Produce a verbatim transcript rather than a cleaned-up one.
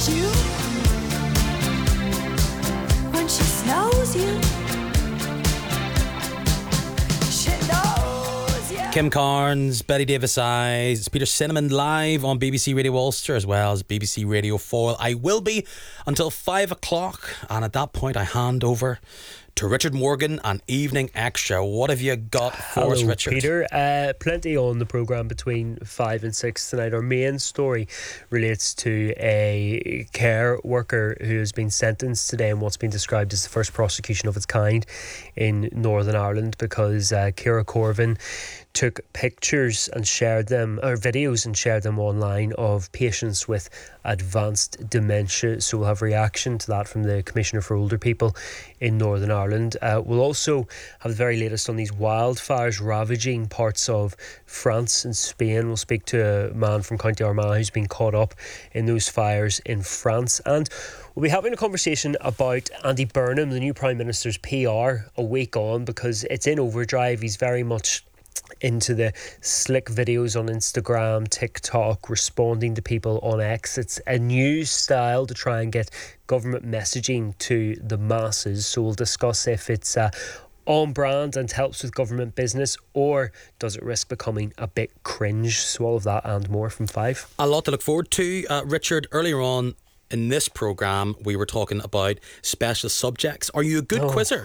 knows you when she snows you. She knows you. Kim Carnes, Betty Davis Eyes, Peter Cinnamon live on B B C Radio Ulster as well as B B C Radio Foyle. I will be until five o'clock, and at that point I hand over to Richard Morgan and Evening Extra. What have you got for Hello, us, Richard? Peter. Uh, plenty on the programme between five and six tonight. Our main story relates to a care worker who has been sentenced today in what's been described as the first prosecution of its kind in Northern Ireland, because uh, Ciara Corvin took pictures and shared them, or videos and shared them online, of patients with advanced dementia. So we'll have reaction to that from the Commissioner for Older People in Northern Ireland. Uh, we'll also have the very latest on these wildfires ravaging parts of France and Spain. We'll speak to a man from County Armagh who's been caught up in those fires in France. And we'll be having a conversation about Andy Burnham, the new Prime Minister's P R, a week on, because it's in overdrive. He's very much into the slick videos on Instagram, TikTok, responding to people on X. It's a new style to try and get government messaging to the masses. So we'll discuss if it's uh, on brand and helps with government business, or does it risk becoming a bit cringe. So all of that and more from five. A lot to look forward to. Uh, Richard, earlier on in this programme, we were talking about specialist subjects. Are you a good Oh, quizzer?